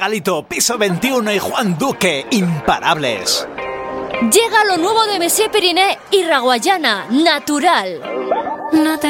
Regalito, Piso 21 y Juan Duque, imparables. Llega lo nuevo de Messier Periné y Raguayana, Natural. No te